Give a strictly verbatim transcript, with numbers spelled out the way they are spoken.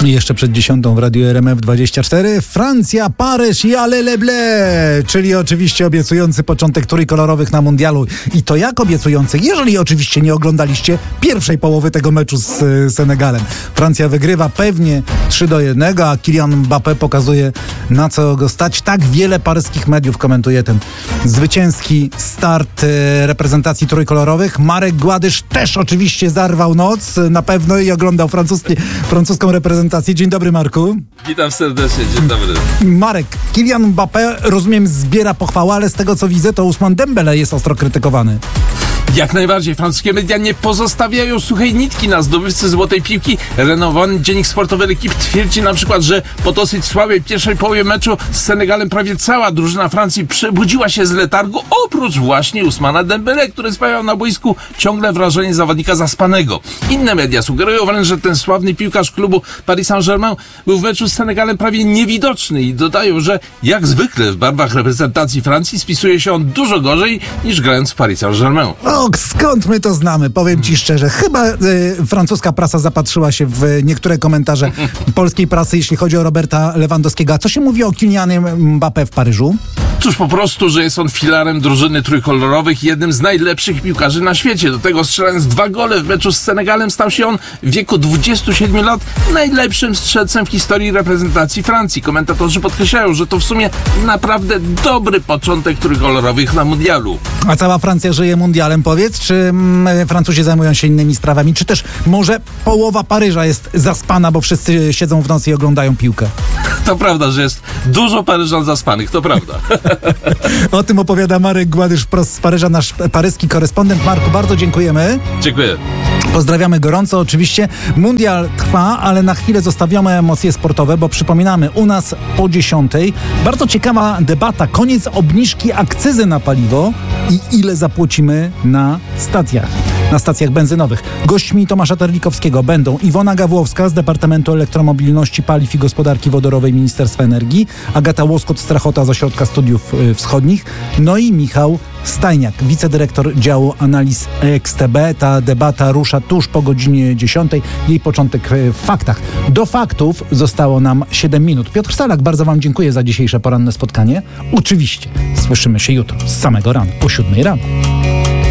I jeszcze przed dziesiątą w Radiu R M F dwadzieścia cztery Francja, Paryż i ale le ble, czyli oczywiście obiecujący początek trójkolorowych na mundialu. I to jak obiecujący, jeżeli oczywiście nie oglądaliście pierwszej połowy tego meczu z y, Senegalem. Francja wygrywa pewnie trzy do jednego, a Kylian Mbappé pokazuje, na co go stać. Tak wiele paryskich mediów komentuje ten zwycięski start y, reprezentacji trójkolorowych. Marek Gładysz też oczywiście zarwał noc na pewno i oglądał francuskie, francuską reprezentację. Dzień dobry, Marku. Witam serdecznie, dzień dobry. Marek, Kylian Mbappé, rozumiem, zbiera pochwałę, ale z tego co widzę, to Ousmane Dembele jest ostro krytykowany. Jak najbardziej. Francuskie media nie pozostawiają suchej nitki na zdobywcy złotej piłki. Renowany dziennik sportowy L'Équipe twierdzi na przykład, że po dosyć słabej pierwszej połowie meczu z Senegalem prawie cała drużyna Francji przebudziła się z letargu, oprócz właśnie Ousmana Dembele, który sprawiał na boisku ciągle wrażenie zawodnika zaspanego. Inne media sugerują wręcz, że ten sławny piłkarz klubu Paris Saint-Germain był w meczu z Senegalem prawie niewidoczny i dodają, że jak zwykle w barwach reprezentacji Francji spisuje się on dużo gorzej niż grając w Paris Saint-Germain. O, skąd my to znamy? Powiem ci szczerze, chyba y, francuska prasa zapatrzyła się w niektóre komentarze polskiej prasy, jeśli chodzi o Roberta Lewandowskiego. A co się mówi o Kylianie Mbappé w Paryżu? Cóż, po prostu, że jest on filarem drużyny trójkolorowych i jednym z najlepszych piłkarzy na świecie. Do tego strzelając dwa gole w meczu z Senegalem stał się on w wieku dwudziestu siedmiu lat najlepszym strzelcem w historii reprezentacji Francji. Komentatorzy podkreślają, że to w sumie naprawdę dobry początek trójkolorowych na mundialu. A cała Francja żyje mundialem, powiedz? Czy mm, Francuzi zajmują się innymi sprawami? Czy też może połowa Paryża jest zaspana, bo wszyscy siedzą w nocy i oglądają piłkę? To prawda, że jest dużo Paryżan zaspanych, to prawda. O tym opowiada Marek Gładysz z Paryża, nasz paryski korespondent. Marku, bardzo dziękujemy. Dziękuję. Pozdrawiamy gorąco oczywiście. Mundial trwa, ale na chwilę zostawiamy emocje sportowe, bo przypominamy, u nas po dziesiątej bardzo ciekawa debata. Koniec obniżki akcyzy na paliwo i ile zapłacimy na stacjach. Na stacjach benzynowych. Gośćmi Tomasza Terlikowskiego będą Iwona Gawłowska z Departamentu Elektromobilności, Paliw i Gospodarki Wodorowej Ministerstwa Energii, Agata Łoskot-Strachota z Ośrodka Studiów Wschodnich, no i Michał Stajniak, wicedyrektor działu analiz E X T B. Ta debata rusza tuż po godzinie dziesiątej. Jej początek w faktach. Do faktów zostało nam siedem minut. Piotr Salak, bardzo wam dziękuję za dzisiejsze poranne spotkanie. Oczywiście słyszymy się jutro z samego rana, po siódmej rano.